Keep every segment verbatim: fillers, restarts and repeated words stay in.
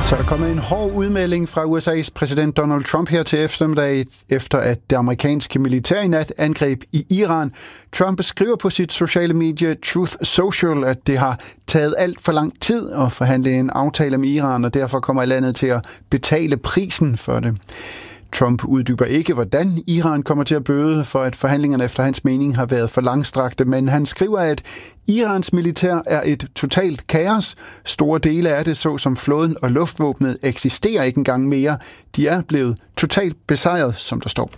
Så er der kommet en hård udmelding fra U S A's præsident Donald Trump her til eftermiddag, efter at det amerikanske militær i nat angreb i Iran. Trump skriver på sit sociale medie Truth Social, at det har taget alt for lang tid at forhandle en aftale med Iran, og derfor kommer landet til at betale prisen for det. Trump uddyber ikke, hvordan Iran kommer til at bøde for, at forhandlingerne efter hans mening har været for langstrakte, men han skriver, at Irans militær er et totalt kaos. Store dele af det, såsom flåden og luftvåbnet, eksisterer ikke engang mere. De er blevet totalt besejret, som der står.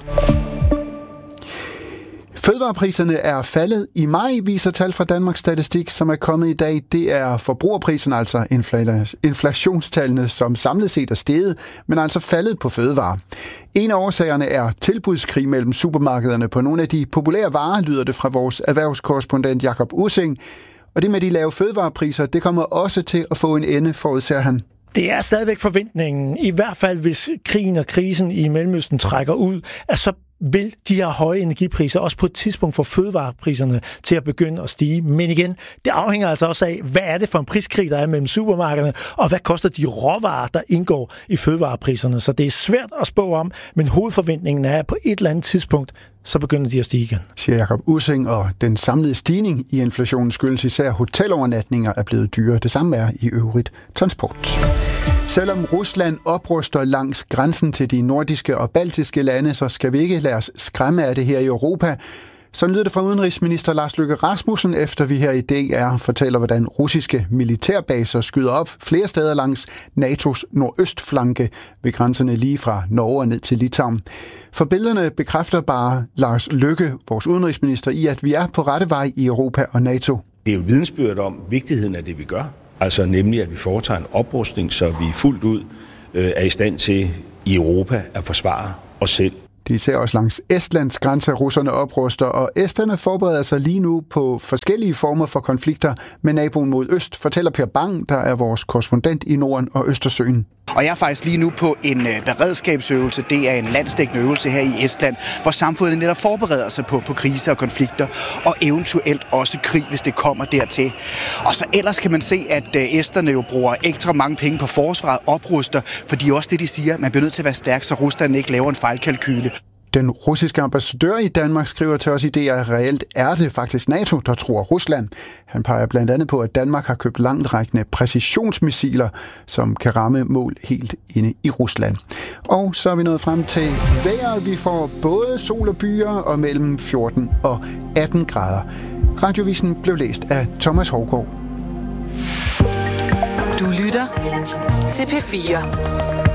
Fødevarepriserne er faldet i maj, viser tal fra Danmarks Statistik, som er kommet i dag. Det er forbrugerpriserne, altså inflationstallene, som samlet set er steget, men altså faldet på fødevarer. En af årsagerne er tilbudskrig mellem supermarkederne på nogle af de populære varer, lyder det fra vores erhvervskorrespondent Jakob Ussing. Og det med de lave fødevarepriser, det kommer også til at få en ende, forudser han. Det er stadigvæk forventningen, i hvert fald hvis krigen og krisen i Mellemøsten trækker ud, at så vil de her høje energipriser også på et tidspunkt få fødevarepriserne til at begynde at stige. Men igen, det afhænger altså også af, hvad er det for en priskrig, der er mellem supermarkederne, og hvad koster de råvarer, der indgår i fødevarepriserne. Så det er svært at spå om, men hovedforventningen er, at på et eller andet tidspunkt, så begynder de at stige igen. Siger Jakob Ussing, og den samlede stigning i inflationen skyldes især hotelovernatninger er blevet dyre. Det samme er i øvrigt transport. Selvom Rusland opruster langs grænsen til de nordiske og baltiske lande, så skal vi ikke lade os skræmme af det her i Europa. Så lyder det fra udenrigsminister Lars Løkke Rasmussen, efter vi her i D R fortæller, hvordan russiske militærbaser skyder op flere steder langs NATO's nordøstflanke ved grænserne lige fra Norge og ned til Litauen. For billederne bekræfter bare Lars Løkke, vores udenrigsminister, i at vi er på rette vej i Europa og NATO. Det er jo vidensbyrd om vigtigheden af det, vi gør. Altså nemlig, at vi foretager en oprustning, så vi fuldt ud øh, er i stand til i Europa at forsvare os selv. De ser også langs Estlands grænse, russerne opruster, og esterne forbereder sig lige nu på forskellige former for konflikter med naboen mod øst, fortæller Per Bang, der er vores korrespondent i Norden og Østersøen. Og jeg er faktisk lige nu på en beredskabsøvelse. Det er en landsdækkende øvelse her i Estland, hvor samfundet netop forbereder sig på, på kriser og konflikter, og eventuelt også krig, hvis det kommer dertil. Og så ellers kan man se, at esterne jo bruger ekstra mange penge på forsvaret, opruster, fordi også det, de siger, man bliver nødt til at være stærk, så Rusland ikke laver en fejlkalkyle. Den russiske ambassadør i Danmark skriver til os i D R, reelt er det faktisk NATO, der tror Rusland. Han peger blandt andet på, at Danmark har købt langtrækkende præcisionsmissiler, som kan ramme mål helt inde i Rusland. Og så er vi nået frem til vejret. Vi får både sol og byer og mellem fjorten og atten grader. Radiovisen blev læst af Thomas Hovgaard. Du lytter til P fire.